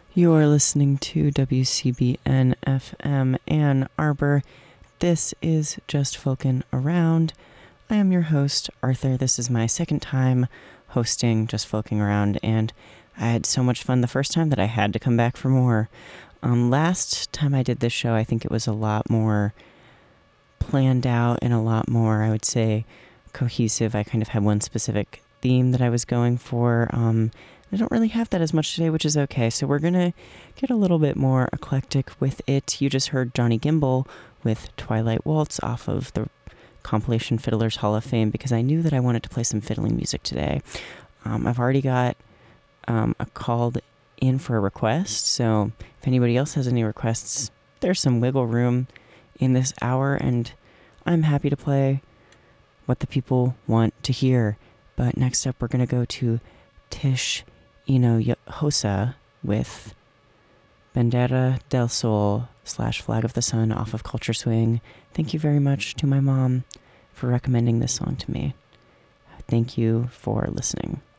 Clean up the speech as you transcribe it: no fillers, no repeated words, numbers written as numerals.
You are listening to WCBN FM Ann Arbor. This is Just Folkin' Around. I am your host, Arthur. This is my second time hosting Just Folkin' Around, and I had so much fun the first time that I had to come back for more. Last time I did this show, I think it was a lot more planned out and a lot more, I would say, cohesive. I kind of had one specific theme that I was going for. I don't really have that as much today, which is okay. So we're going to get a little bit more eclectic with it. You just heard Johnny Gimbel with Twilight Waltz off of the compilation Fiddler's Hall of Fame because I knew that I wanted to play some fiddling music today. I've already got a called in for a request. So if anybody else has any requests, there's some wiggle room in this hour, and I'm happy to play what the people want to hear. But next up, we're going to go to Tish Hinojosa with Bandera del Sol / Flag of the Sun off of Culture Swing. Thank you very much to my mom for recommending this song to me. Thank you for listening.